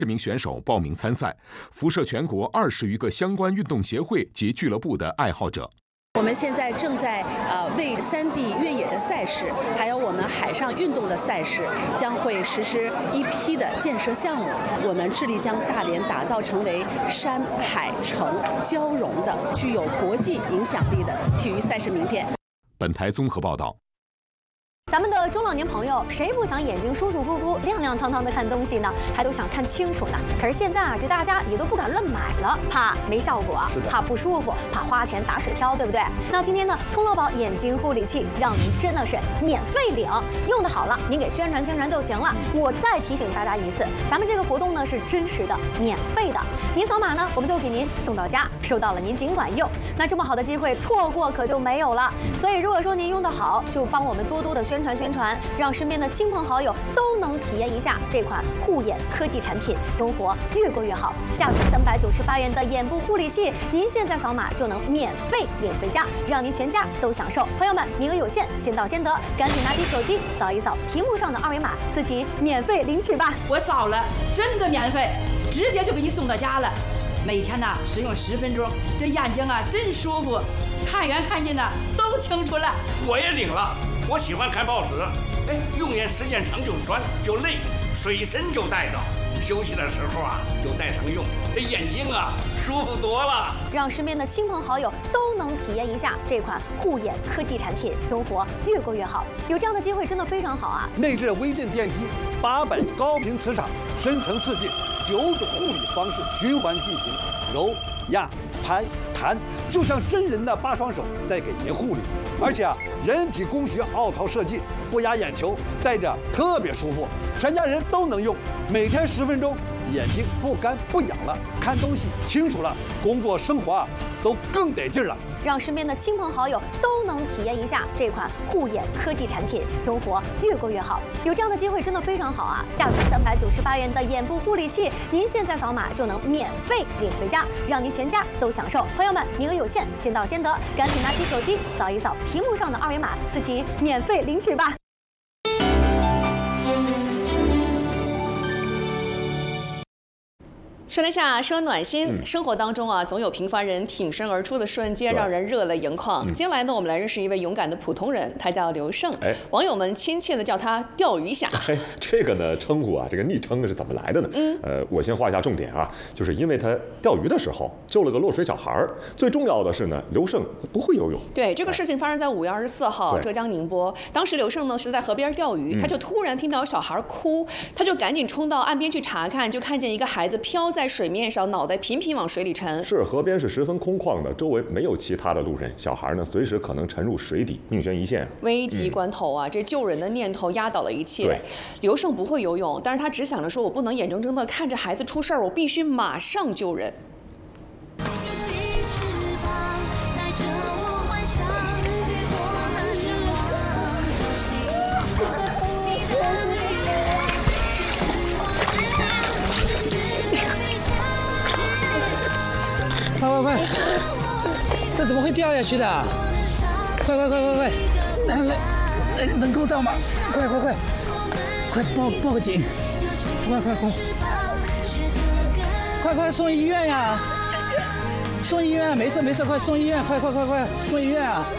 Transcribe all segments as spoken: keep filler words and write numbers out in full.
这名选手报名参赛，辐射全国二十余个相关运动协会及俱乐部的爱好者。 我们现在正在呃为山地越野的赛事，还有我们海上运动的赛事，将会实施一批的建设项目。我们致力将大连打造成为山海城交融的、具有国际影响力的体育赛事名片。 本台综合报道。 咱们的中老年朋友，谁不想眼睛舒舒服服、亮亮堂堂的看东西呢？还都想看清楚呢。可是现在啊，这大家也都不敢乱买了，怕没效果，怕不舒服，怕花钱打水漂，对不对？那今天呢，通乐宝眼睛护理器让您真的是免费领，用的好了，您给宣传宣传就行了。我再提醒大家一次，咱们这个活动呢是真实的、免费的，您扫码呢，我们就给您送到家，收到了您尽管用。那这么好的机会，错过可就没有了。所以如果说您用得好，就帮我们多多的宣传宣传，让身边的亲朋好友都能体验一下这款护眼科技产品，生活越过越好。价值三百九十八元的眼部护理器，您现在扫码就能免费领回家，让您全家都享受。朋友们，名额有限，先到先得，赶紧拿起手机扫一扫屏幕上的二维码，自己免费领取吧。 我扫了，真的免费，直接就给你送到家了。每天呢使用十分钟，这眼睛啊真舒服，看远看近呢都清楚了。 我也领了。我喜欢看报纸，哎，用眼时间长就酸就累，随身就带着，休息的时候啊就带上用，这眼睛啊舒服多了。 让身边的亲朋好友都能体验一下这款护眼科技产品，生活越过越好。有这样的机会真的非常好啊！ 内置微电电机，八百高频磁场，深层刺激，九种护理方式循环进行，揉、压、拍、弹，就像真人的八双手在给您护理。而且啊，人体工学凹槽设计，不压眼球，戴着特别舒服，全家人都能用。每天十分钟，眼睛不干不痒了，看东西清楚了，工作生活啊都更得劲了。 让身边的亲朋好友都能体验一下这款护眼科技产品，生活越过越好。有这样的机会真的非常好啊！价值三百九十八元的眼部护理器，您现在扫码就能免费领回家，让您全家都享受。朋友们，名额有限，先到先得，赶紧拿起手机扫一扫屏幕上的二维码，自己免费领取吧。 说天下，说暖心。嗯、生活当中啊，总有平凡人挺身而出的瞬间，让人热泪盈眶。嗯、接下来呢，我们来认识一位勇敢的普通人，他叫刘胜。哎，网友们亲切的叫他“钓鱼侠”。 哎，这个呢称呼啊，这个昵称是怎么来的呢？嗯，呃，我先画一下重点啊，就是因为他钓鱼的时候救了个落水小孩儿。最重要的是呢，刘胜不会游泳。 对，这个事情发生在五月二十四号，浙江宁波。当时刘胜呢是在河边钓鱼，嗯、他就突然听到小孩哭，他就赶紧冲到岸边去查看，就看见一个孩子飘在。在水面上，脑袋频频往水里沉。 是，河边是十分空旷的，周围没有其他的路人，小孩呢随时可能沉入水底，命悬一线。 危急关头啊，嗯、这救人的念头压倒了一切。刘胜不会游泳，但是他只想着说，我不能眼睁睁的看着孩子出事儿，我必须马上救人。 快快快！这怎么会掉下去的？快快快快快！来来，能能够到吗？快快快！快报报个警！快快快！快快送医院呀！送医院，没事没事，快送医院！快快快快送医院啊！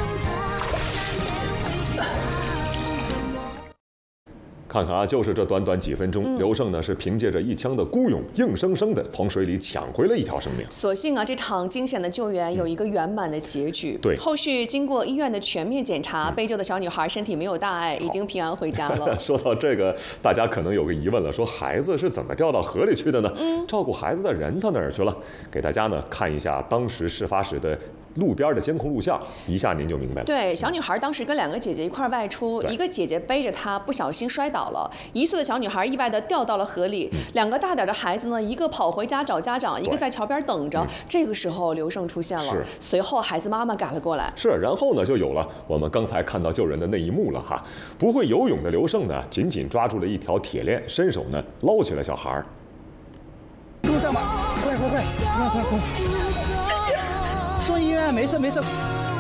看看啊，就是这短短几分钟，嗯、刘胜呢是凭借着一腔的孤勇，硬生生的从水里抢回了一条生命。 所幸啊，这场惊险的救援有一个圆满的结局。 对， 后续经过医院的全面检查，嗯、被救的小女孩身体没有大碍，已经平安回家了。 说到这个，大家可能有个疑问了，说孩子是怎么掉到河里去的呢？嗯，照顾孩子的人到哪儿去了？给大家呢看一下当时事发时的路边的监控录像，一下您就明白了。 对，小女孩当时跟两个姐姐一块外出，一个姐姐背着她不小心摔倒了，一岁的小女孩意外的掉到了河里。嗯、两个大点的孩子呢，一个跑回家找家长，一个在桥边等着。嗯、这个时候，刘胜出现了，随后孩子妈妈赶了过来。 是，然后呢，就有了我们刚才看到救人的那一幕了哈。不会游泳的刘胜呢，紧紧抓住了一条铁链，伸手呢捞起了小孩。 路上嘛，快快快快快快！送医院，没事没事，